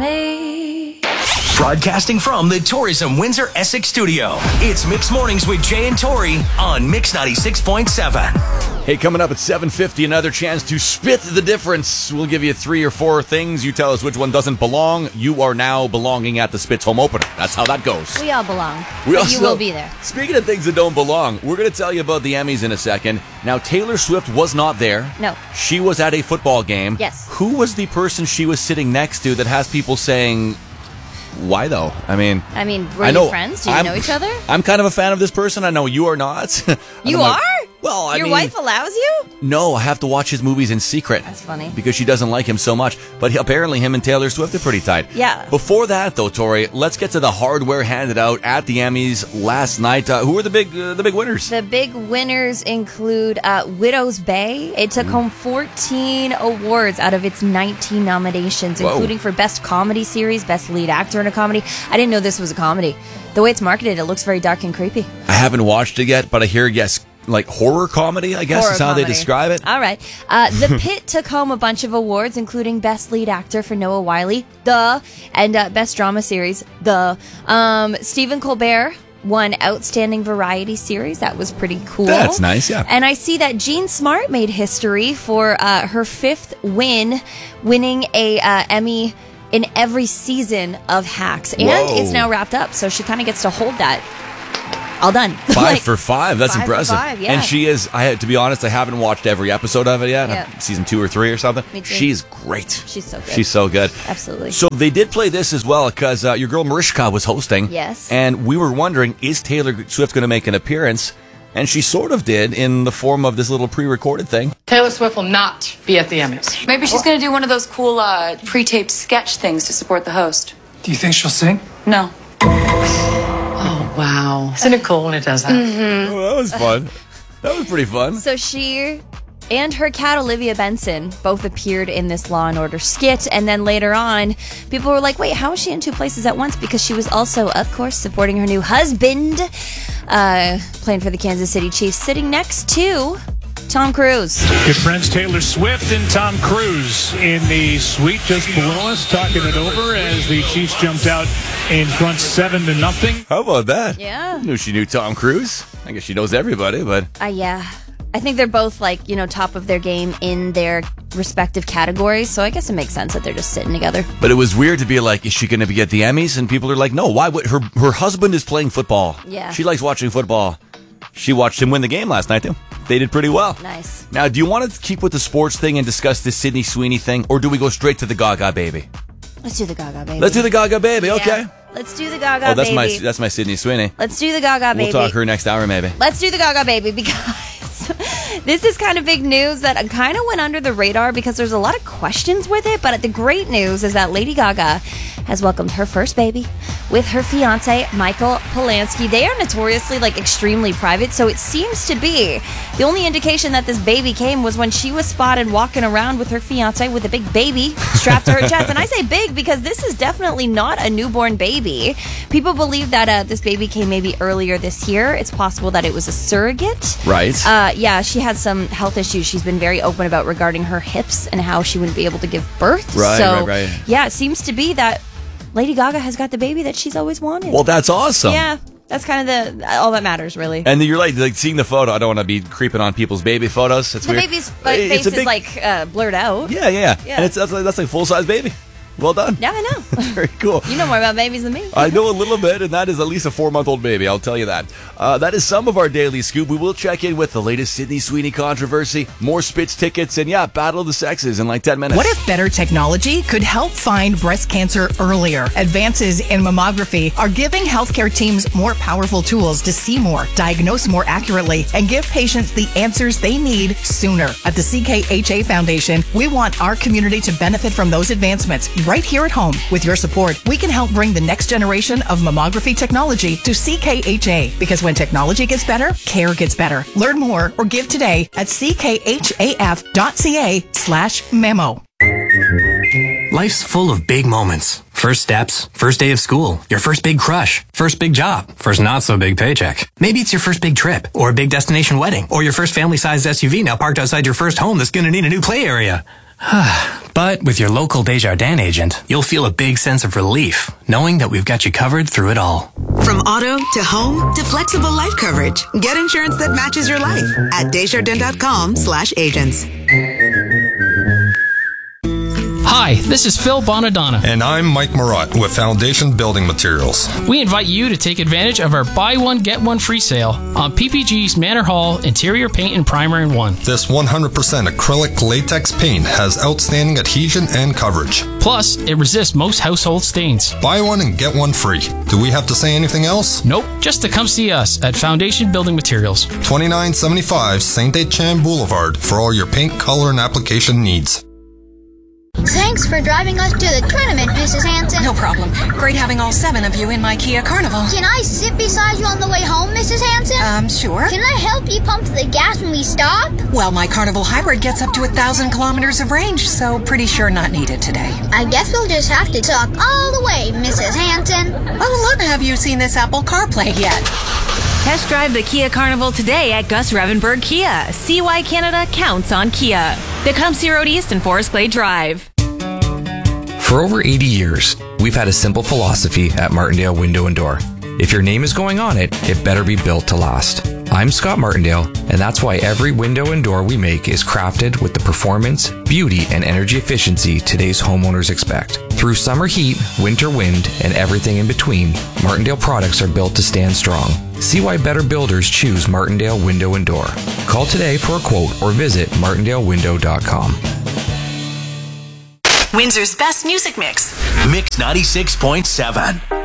me. Broadcasting from the Tourism Windsor Essex studio, it's Mix Mornings with Jay and Tori on Mix 96.7. Hey, coming up at 7:50, another chance to spit the difference. We'll give you 3 or 4 things. You tell us which one doesn't belong. You are now belonging at the Spitz home opener. That's how that goes. We all belong. You will be there. Speaking of things that don't belong, we're going to tell you about the Emmys in a second. Now, Taylor Swift was not there. No. She was at a football game. Yes. Who was the person she was sitting next to that has people saying, why though? I mean, were you friends? Do you know each other? I'm kind of a fan of this person. I know you are not. You are? Well, Your wife allows you? No, I have to watch his movies in secret. That's funny. Because she doesn't like him so much. But apparently him and Taylor Swift are pretty tight. Yeah. Before that, though, Tori, let's get to the hardware handed out at the Emmys last night. Who were the big winners? The big winners include Widow's Bay. It took home 14 awards out of its 19 nominations, including for Best Comedy Series, Best Lead Actor in a Comedy. I didn't know this was a comedy. The way it's marketed, it looks very dark and creepy. I haven't watched it yet, but I hear, yes, like horror comedy, I guess horror is how comedy. they describe it. All right. The Pit took home a bunch of awards, including Best Lead Actor for Noah Wyle, and Best Drama Series, Stephen Colbert won Outstanding Variety Series. That was pretty cool. That's nice, yeah. And I see that Jean Smart made history for her 5th winning a Emmy in every season of Hacks. And it's now wrapped up, so she kind of gets to hold that. All done. 5 for 5. That's 5 impressive. For 5, yeah. And she is, to be honest, I haven't watched every episode of it yet. Yeah. Season 2 or 3 or something. Me too. She's great. She's so good. She's so good. Absolutely. So they did play this as well because your girl Mariska was hosting. Yes. And we were wondering, is Taylor Swift going to make an appearance? And she sort of did in the form of this little pre-recorded thing. Taylor Swift will not be at the Emmys. Maybe she's going to do one of those cool pre-taped sketch things to support the host. Do you think she'll sing? No. Oh, wow. Isn't it cool when it does that? Mm-hmm. Oh, that was fun. That was pretty fun. So she and her cat Olivia Benson both appeared in this Law & Order skit, and then later on, people were like, wait, how is she in 2 places at once? Because she was also, of course, supporting her new husband, playing for the Kansas City Chiefs, sitting next to Tom Cruise. Good friends Taylor Swift and Tom Cruise in the suite just below us, talking it over as the Chiefs jumped out in front 7-0. How about that? Yeah. Knew she knew Tom Cruise. I guess she knows everybody, but... Yeah. I think they're both, top of their game in their respective categories, so I guess it makes sense that they're just sitting together. But it was weird to be like, is she going to be at the Emmys? And people are like, no, why would... Her husband is playing football. Yeah. She likes watching football. She watched him win the game last night, too. They did pretty well. Nice. Now, do you want to keep with the sports thing and discuss this Sydney Sweeney thing, or do we go straight to the Gaga Baby? Let's do the Gaga Baby. Let's do the Gaga Baby, okay. Yeah. Let's do the Gaga Baby. Baby. That's my Sydney Sweeney. Let's do the Gaga Baby. We'll talk her next hour, maybe. Let's do the Gaga Baby because this is kind of big news that kind of went under the radar because there's a lot of questions with it, but the great news is that Lady Gaga has welcomed her first baby with her fiance, Michael Polanski. They are notoriously, extremely private, so it seems to be the only indication that this baby came was when she was spotted walking around with her fiance with a big baby strapped to her chest. And I say big because this is definitely not a newborn baby. People believe that this baby came maybe earlier this year. It's possible that it was a surrogate. Right. Yeah, she had some health issues she's been very open about regarding her hips and how she wouldn't be able to give birth. Right. Yeah, it seems to be that Lady Gaga has got the baby that she's always wanted. Well, that's awesome. Yeah, that's kind of all that matters, really. And you're like seeing the photo. I don't want to be creeping on people's baby photos. It's the weird. baby's face is blurred out. Yeah. And that's like full-size baby. Well done. Yeah, I know. Very cool. You know more about babies than me. I know a little bit, and that is at least a 4-month-old baby, I'll tell you that. That is some of our daily scoop. We will check in with the latest Sydney Sweeney controversy, more Spitz tickets, and Battle of the Sexes in 10 minutes. What if better technology could help find breast cancer earlier? Advances in mammography are giving healthcare teams more powerful tools to see more, diagnose more accurately, and give patients the answers they need sooner. At the CKHA Foundation, we want our community to benefit from those advancements right here at home. With your support, we can help bring the next generation of mammography technology to CKHA, because when technology gets better, care gets better. Learn more or give today at ckhaf.ca/memo. Life's full of big moments. First steps, first day of school, your first big crush, first big job, first not so big paycheck. Maybe it's your first big trip, or a big destination wedding, or your first family-sized SUV now parked outside your first home that's going to need a new play area. But with your local Desjardins agent, you'll feel a big sense of relief, knowing that we've got you covered through it all. From auto to home to flexible life coverage, get insurance that matches your life at Desjardins.com/agents. Hi, this is Phil Bonadonna. And I'm Mike Marotte with Foundation Building Materials. We invite you to take advantage of our buy one, get one free sale on PPG's Manor Hall interior paint and primer in one. This 100% acrylic latex paint has outstanding adhesion and coverage. Plus, it resists most household stains. Buy one and get one free. Do we have to say anything else? Nope, just to come see us at Foundation Building Materials. 2975 St. Etienne Boulevard for all your paint, color, and application needs. Thanks for driving us to the tournament, Mrs. Hanson. No problem. Great having all 7 of you in my Kia Carnival. Can I sit beside you on the way home, Mrs. Hanson? Sure. Can I help you pump the gas when we stop? Well, my Carnival Hybrid gets up to 1,000 kilometers of range, so pretty sure not needed today. I guess we'll just have to talk all the way, Mrs. Hanson. Oh, look, have you seen this Apple CarPlay yet? Test drive the Kia Carnival today at Gus Revenberg Kia. See why Canada counts on Kia. The Tecumseh Road East and Forest Glade Drive. For over 80 years, we've had a simple philosophy at Martindale Window and Door. If your name is going on it, it better be built to last. I'm Scott Martindale, and that's why every window and door we make is crafted with the performance, beauty, and energy efficiency today's homeowners expect. Through summer heat, winter wind, and everything in between, Martindale products are built to stand strong. See why better builders choose Martindale Window and Door. Call today for a quote or visit martindalewindow.com. Windsor's best music mix. Mix 96.7.